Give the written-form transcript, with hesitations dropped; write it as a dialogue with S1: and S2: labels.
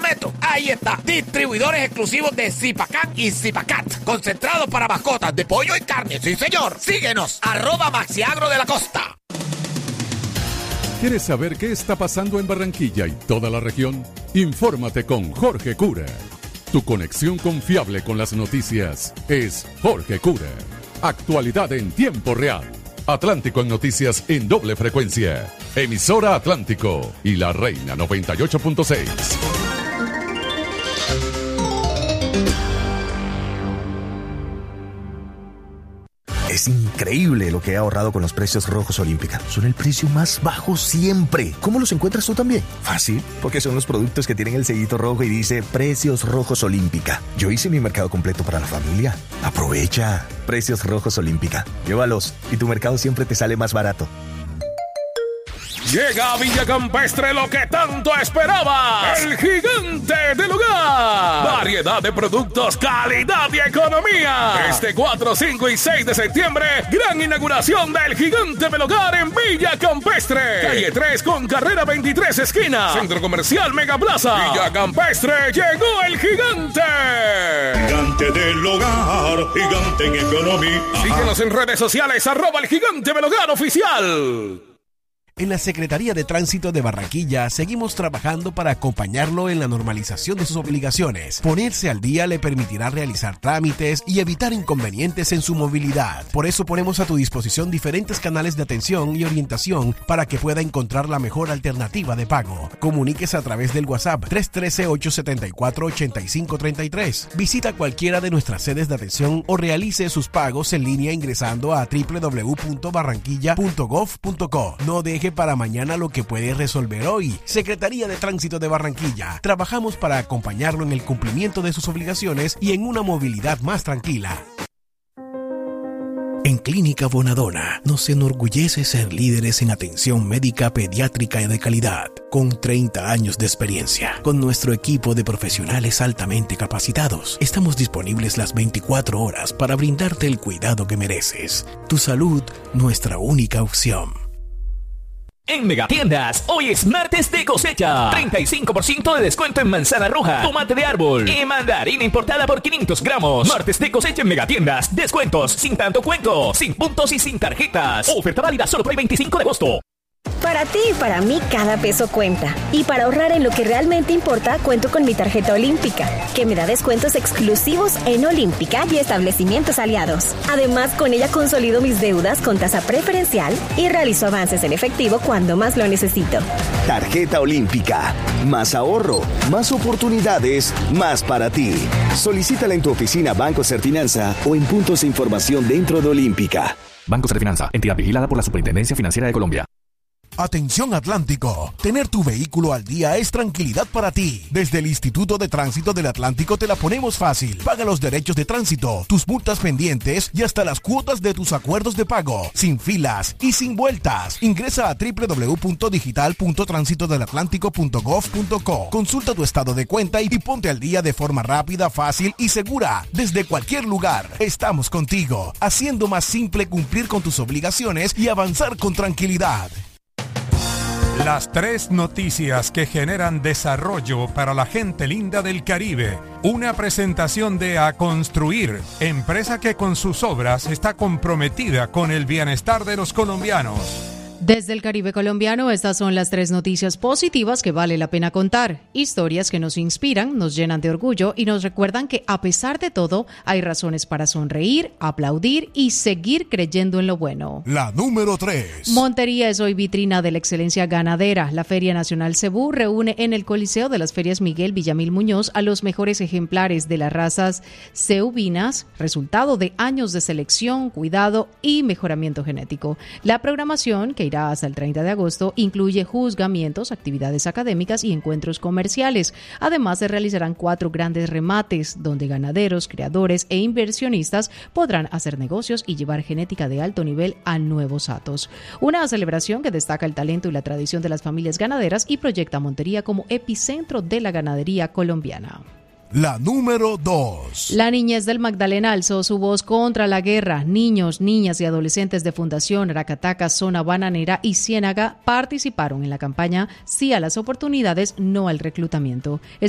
S1: metros. Ahí está. Distribuidores exclusivos de Zipacat y Zipacat. Concentrados para mascotas de pollo y carne. Sí, señor. Síguenos. @Maxiagro de la Costa.
S2: ¿Quieres saber qué está pasando en Barranquilla y toda la región? Infórmate con Jorge Cura. Tu conexión confiable con las noticias es Jorge Cura. Actualidad en tiempo real. Atlántico en noticias en doble frecuencia. Emisora Atlántico y La Reina 98.6.
S3: Es increíble lo que he ahorrado con los precios rojos Olímpica. Son el precio más bajo siempre. ¿Cómo los encuentras tú también? Fácil, porque son los productos que tienen el sellito rojo y dice Precios Rojos Olímpica. Yo hice mi mercado completo para la familia. Aprovecha. Precios Rojos Olímpica. Llévalos y tu mercado siempre te sale más barato.
S4: Llega a Villa Campestre lo que tanto esperabas. El gigante del hogar. Variedad de productos, calidad y economía. Este 4, 5 y 6 de septiembre, gran inauguración del gigante del hogar en Villa Campestre. Calle 3 con carrera 23 esquina. Centro Comercial Mega Plaza. Villa Campestre, llegó el gigante.
S5: Gigante del hogar, gigante en economía.
S4: Síguenos en redes sociales, @el gigante del hogar oficial.
S6: En la Secretaría de Tránsito de Barranquilla seguimos trabajando para acompañarlo en la normalización de sus obligaciones. Ponerse al día le permitirá realizar trámites y evitar inconvenientes en su movilidad. Por eso ponemos a tu disposición diferentes canales de atención y orientación para que pueda encontrar la mejor alternativa de pago. Comuníquese a través del WhatsApp 313-874-8533. Visita cualquiera de nuestras sedes de atención o realice sus pagos en línea ingresando a www.barranquilla.gov.co. No deje para mañana lo que puede resolver hoy. Secretaría de Tránsito de Barranquilla. Trabajamos para acompañarlo en el cumplimiento de sus obligaciones y en una movilidad más tranquila. En Clínica Bonadona nos enorgullece ser líderes en atención médica pediátrica y de calidad, con 30 años de experiencia. Con nuestro equipo de profesionales altamente capacitados, estamos disponibles las 24 horas para brindarte el cuidado que mereces. Tu salud, nuestra única opción.
S7: En Megatiendas, hoy es martes de cosecha. 35% de descuento en manzana roja, tomate de árbol y mandarina importada por 500 gramos. Martes de cosecha en Megatiendas. Descuentos sin tanto cuento, sin puntos y sin tarjetas. Oferta válida solo por el 25 de agosto.
S8: Para ti y para mí cada peso cuenta. Y para ahorrar en lo que realmente importa, cuento con mi tarjeta Olímpica, que me da descuentos exclusivos en Olímpica y establecimientos aliados. Además, con ella consolido mis deudas con tasa preferencial y realizo avances en efectivo cuando más lo necesito.
S3: Tarjeta Olímpica. Más ahorro, más oportunidades, más para ti. Solicítala en tu oficina Banco Serfinanza o en puntos de información dentro de Olímpica.
S9: Banco Serfinanza, entidad vigilada por la Superintendencia Financiera de Colombia.
S6: Atención Atlántico, tener tu vehículo al día es tranquilidad para ti. Desde el Instituto de Tránsito del Atlántico te la ponemos fácil. Paga los derechos de tránsito, tus multas pendientes y hasta las cuotas de tus acuerdos de pago, sin filas y sin vueltas. Ingresa a www.digital.transitodelatlántico.gov.co. Consulta tu estado de cuenta y ponte al día de forma rápida, fácil y segura. Desde cualquier lugar, estamos contigo, haciendo más simple cumplir con tus obligaciones y avanzar con tranquilidad.
S10: Las 3 noticias que generan desarrollo para la gente linda del Caribe. Una presentación de A Construir, empresa que con sus obras está comprometida con el bienestar de los colombianos.
S11: Desde el Caribe colombiano, estas son las 3 noticias positivas que vale la pena contar. Historias que nos inspiran, nos llenan de orgullo y nos recuerdan que a pesar de todo, hay razones para sonreír, aplaudir y seguir creyendo en lo bueno.
S6: La número 3.
S11: Montería es hoy vitrina de la excelencia ganadera. La Feria Nacional Cebú reúne en el Coliseo de las Ferias Miguel Villamil Muñoz a los mejores ejemplares de las razas cebuvinas, resultado de años de selección, cuidado y mejoramiento genético. La programación, que irá hasta el 30 de agosto, incluye juzgamientos, actividades académicas y encuentros comerciales. Además, se realizarán 4 grandes remates, donde ganaderos, criadores e inversionistas podrán hacer negocios y llevar genética de alto nivel a nuevos hatos. Una celebración que destaca el talento y la tradición de las familias ganaderas y proyecta a Montería como epicentro de la ganadería colombiana.
S6: La número 2.
S11: La niñez del Magdalena alzó su voz contra la guerra. Niños, niñas y adolescentes de Fundación Aracataca, Zona Bananera y Ciénaga participaron en la campaña Sí a las oportunidades, no al reclutamiento.